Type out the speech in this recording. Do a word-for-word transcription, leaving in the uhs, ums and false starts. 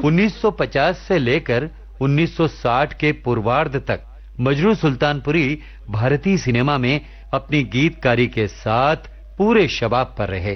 उन्नीस सौ पचास से लेकर उन्नीस सौ साठ के पूर्वार्ध तक मजरू सुल्तानपुरी भारतीय सिनेमा में अपनी गीतकारी के साथ पूरे शबाब पर रहे।